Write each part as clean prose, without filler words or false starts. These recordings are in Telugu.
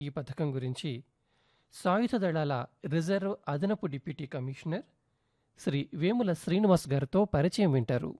ఈ పథకం గురించి సాయుధ దళాల రిజర్వ్ అదనపు డిప్యూటీ కమిషనర్ శ్రీ వేముల శ్రీనివాస్ గారితో పరిచయం వింటారు.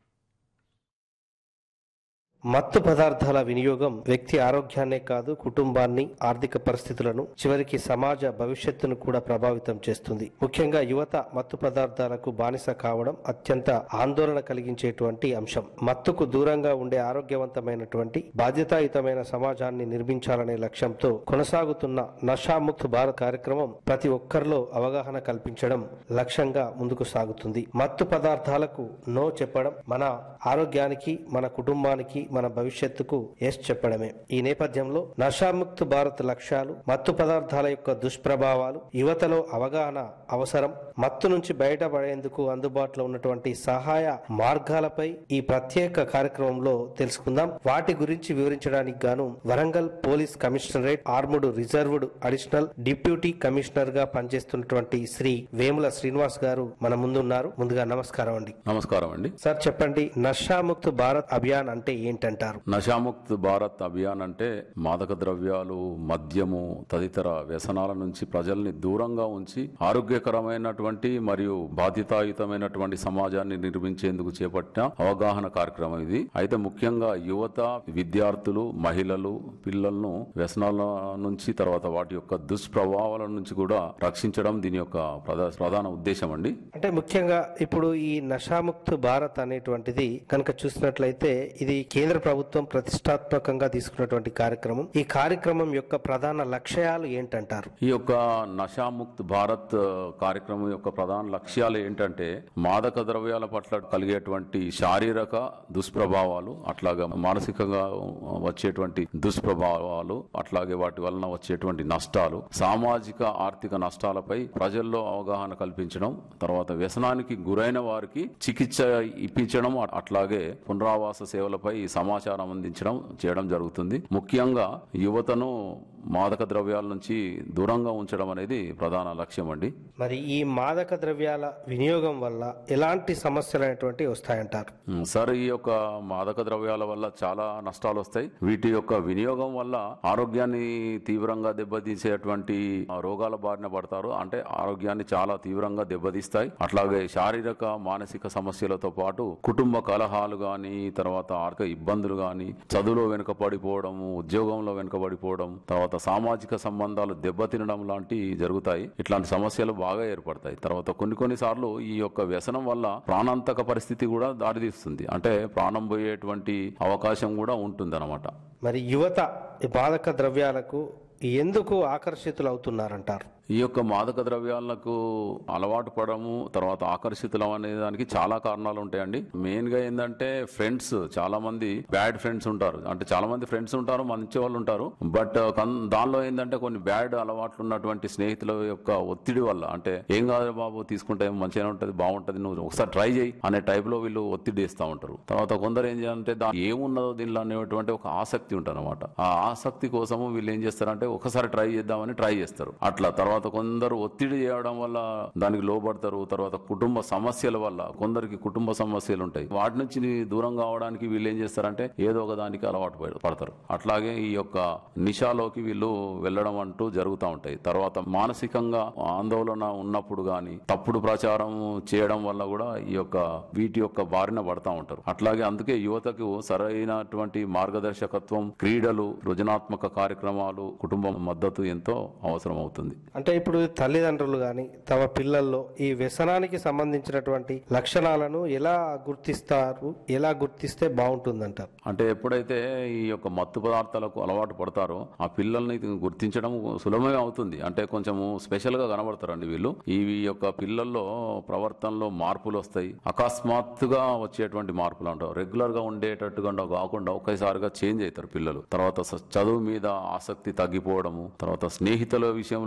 మత్తు పదార్థాల వినియోగం వ్యక్తి ఆరోగ్యాన్నే కాదు, కుటుంబాన్ని, ఆర్థిక పరిస్థితులను, చివరికి సమాజ భవిష్యత్తును కూడా ప్రభావితం చేస్తుంది. ముఖ్యంగా యువత మత్తు పదార్థాలకు బానిస కావడం అత్యంత ఆందోళన కలిగించేటువంటి అంశం. మత్తుకు దూరంగా ఉండే ఆరోగ్యవంతమైనటువంటి బాధ్యతాయుతమైన సమాజాన్ని నిర్మించాలనే లక్ష్యంతో కొనసాగుతున్న నషాముక్త్ భారత్ కార్యక్రమం ప్రతి ఒక్కరిలో అవగాహన కల్పించడం లక్ష్యంగా ముందుకు సాగుతుంది. మత్తు పదార్థాలకు నో చెప్పడం మన ఆరోగ్యానికి, మన కుటుంబానికి, మన భవిష్యత్తుకు ఎస్ చెప్పడమే. ఈ నేపథ్యంలో నషాముక్త్ భారత్ లక్ష్యాలు, మత్తు పదార్థాల యొక్క దుష్ప్రభావాలు, యువతలో అవగాహన అవసరం, మత్తు నుంచి బయటపడేందుకు అందుబాటులో ఉన్నటువంటి సహాయ మార్గాలపై ఈ ప్రత్యేక కార్యక్రమంలో తెలుసుకుందాం. వాటి గురించి వివరించడానికి గాను Warangal police commissionerate armed reserved additional deputy commissioner గా పనిచేస్తున్నటువంటి శ్రీ వేముల శ్రీనివాస్ గారు మన ముందున్నారు. ముందుగా నమస్కారం అండి. నమస్కారం అండి. సార్ చెప్పండి, నషాముక్త్ భారత్ అభియాన్ అంటే ఏంటంటారు? నషాముక్త్ భారత్ అభియాన్ అంటే మాదక ద్రవ్యాలు, మద్యము తదితర వ్యసనాల నుంచి ప్రజల్ని దూరంగా ఉంచి ఆరోగ్యకరమైనటువంటి మరియు బాధ్యతాయుతమైనటువంటి సమాజాన్ని నిర్మించేందుకు చేపట్టిన అవగాహన కార్యక్రమం ఇది. అయితే ముఖ్యంగా యువత, విద్యార్థులు, మహిళలు, పిల్లలను వ్యసనాల నుంచి, తర్వాత వాటి యొక్క దుష్ప్రభావాల నుంచి కూడా రక్షించడం దీని యొక్క ప్రధాన ఉద్దేశం అండి. అంటే ముఖ్యంగా ఇప్పుడు ఈ నషాముక్త్ భారత్ అనేటువంటిది కనుక చూసినట్లయితే ఇది కేంద్ర ప్రభుత్వం ప్రతిష్టాత్మకంగా తీసుకున్నటువంటి కార్యక్రమం. ఈ కార్యక్రమం యొక్క ప్రధాన లక్ష్యాలు ఏంటంటారు? ఈ యొక్క నషాముక్త్ భారత్ కార్యక్రమం యొక్క ప్రధాన లక్ష్యాలు ఏంటంటే మాదక ద్రవ్యాల పట్ల కలిగేటువంటి శారీరక దుష్ప్రభావాలు, అట్లాగే మానసికంగా వచ్చేటువంటి దుష్ప్రభావాలు, అట్లాగే వాటి వలన వచ్చేటువంటి నష్టాలు, సామాజిక ఆర్థిక నష్టాలపై ప్రజల్లో అవగాహన కల్పించడం, తర్వాత వ్యసనానికి గురైన వారికి చికిత్స ఇప్పించడం, అట్లాగే పునరావాస సేవలపై సమాచారం అందించడం చేయడం జరుగుతుంది. ముఖ్యంగా యువతను మాదక ద్రవ్యాల నుంచి దూరంగా ఉంచడం అనేది ప్రధాన లక్ష్యం అండి. మరి ఈ మాదక ద్రవ్యాల వినియోగం వల్ల ఎలాంటి సమస్యలు అనేటువంటి వస్తాయంటారు? సార్, ఈ యొక్క మాదక ద్రవ్యాల వల్ల చాలా నష్టాలు వస్తాయి. వీటి యొక్క వినియోగం వల్ల ఆరోగ్యాన్ని తీవ్రంగా దెబ్బతీసేటువంటి రోగాల బారిన పడతారు. అంటే ఆరోగ్యాన్ని చాలా తీవ్రంగా దెబ్బతీస్తాయి. అట్లాగే శారీరక, మానసిక సమస్యలతో పాటు కుటుంబ కలహాలు గాని, తర్వాత ఆర్థిక ఇబ్బందులు గాని, చదువులో వెనుకబడిపోవడం, ఉద్యోగంలో వెనుకబడిపోవడం, తర్వాత సామాజిక సంబంధాలు దెబ్బతినడం లాంటివి జరుగుతాయి. ఇట్లాంటి సమస్యలు బాగా ఏర్పడతాయి. తర్వాత కొన్నిసార్లు ఈ యొక్క వ్యసనం వల్ల ప్రాణాంతక పరిస్థితి కూడా దారితీస్తుంది. అంటే ప్రాణం పోయేటువంటి అవకాశం కూడా ఉంటుంది అన్నమాట. మరి యువత ఈ మాదక ద్రవ్యాలకు ఎందుకు ఆకర్షితులు అవుతున్నారంటారు? ఈ యొక్క మాదక ద్రవ్యాలకు అలవాటు పడము, తర్వాత ఆకర్షితులం అనే దానికి చాలా కారణాలు ఉంటాయండి. మెయిన్ గా ఏంటంటే ఫ్రెండ్స్, చాలా మంది బ్యాడ్ ఫ్రెండ్స్ ఉంటారు. అంటే చాలా మంది ఫ్రెండ్స్ ఉంటారు, మంచి వాళ్ళు ఉంటారు. బట్ దానిలో ఏంటంటే కొన్ని బ్యాడ్ అలవాట్లు ఉన్నటువంటి స్నేహితుల యొక్క ఒత్తిడి వల్ల, అంటే ఏం కాదు బాబు, తీసుకుంటే మంచిగా ఉంటది, బాగుంటది, నువ్వు ఒకసారి ట్రై చేయి అనే టైప్ లో వీళ్ళు ఒత్తిడి ఇస్తూ ఉంటారు. తర్వాత కొందరు ఏం చేయాలంటే ఏమున్నదో దీనిలో అనేటువంటి ఒక ఆసక్తి ఉంటుంది అనమాట. ఆ ఆసక్తి కోసము వీళ్ళు ఏం చేస్తారంటే ఒకసారి ట్రై చేద్దామని ట్రై చేస్తారు. అట్లా తర్వాత కొందరు ఒత్తిడి చేయడం వల్ల దానికి లోబడతారు. తర్వాత కుటుంబ సమస్యల వల్ల కొందరికి కుటుంబ సమస్యలు ఉంటాయి. వాటి నుంచి దూరం కావడానికి వీళ్ళు ఏం చేస్తారంటే ఏదో ఒక దానికి అలవాటు పడతారు. అట్లాగే ఈ యొక్క నిషాలోకి వీళ్ళు వెళ్ళడం అంటూ జరుగుతూ ఉంటాయి. తర్వాత మానసికంగా ఆందోళన ఉన్నప్పుడు గాని, తప్పుడు ప్రచారం చేయడం వల్ల కూడా ఈ యొక్క వీటి యొక్క బారిన పడతా ఉంటారు. అట్లాగే అందుకే యువతకు సరైనటువంటి మార్గదర్శకత్వం, క్రీడలు, సృజనాత్మక కార్యక్రమాలు, కుటుంబ మద్దతు ఎంతో అవసరం అవుతుంది. అంటే ఇప్పుడు తల్లిదండ్రులు గాని తమ పిల్లల్లో ఈ వ్యసనానికి సంబంధించినటువంటి లక్షణాలను ఎలా గుర్తిస్తారు, ఎలా గుర్తిస్తే బాగుంటుందంటారు? అంటే ఎప్పుడైతే ఈ యొక్క మత్తు పదార్థాలకు అలవాటు పడతారో ఆ పిల్లల్ని గుర్తించడం సులభమే అవుతుంది. అంటే కొంచెము స్పెషల్ గా కనబడతారండి వీళ్ళు. ఈ యొక్క పిల్లల్లో ప్రవర్తనలో మార్పులు వస్తాయి. అకస్మాత్తుగా వచ్చేటువంటి మార్పులు అంటారు. రెగ్యులర్ గా ఉండేటట్టుగా కాకుండా ఒకేసారిగా చేంజ్ అవుతారు పిల్లలు. తర్వాత చదువు మీద ఆసక్తి తగ్గిపోవడము, తర్వాత స్నేహితుల విషయంలో కూడా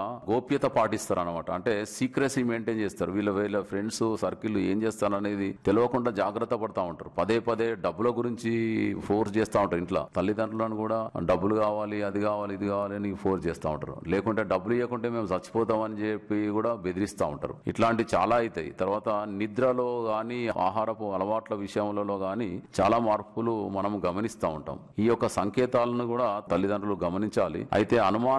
గోప్యత పాటిస్తారు అనమాట. అంటే సీక్రెసీ మెయింటైన్ చేస్తారు. వీళ్ళ ఫ్రెండ్స్ సర్కిల్ ఏం చేస్తారు అనేది తెలియకుండా జాగ్రత్త పడతా ఉంటారు. పదే పదే డబ్బుల గురించి ఫోర్స్ చేస్తూ ఉంటారు. ఇంట్లో తల్లిదండ్రులను కూడా డబ్బులు కావాలి, అది కావాలి, ఇది కావాలి అని ఫోర్స్ చేస్తూ ఉంటారు. లేకుంటే డబ్బులు ఇవ్వకుంటే మేము చచ్చిపోతామని చెప్పి కూడా బెదిరిస్తూ ఉంటారు. ఇట్లాంటి చాలా అవుతాయి. తర్వాత నిద్రలో గాని, ఆహారపు అలవాట్ల విషయంలో గాని చాలా మార్పులు మనం గమనిస్తూ ఉంటాం. ఈ యొక్క సంకేతాలను కూడా తల్లిదండ్రులు గమనించాలి. అయితే అనుమానం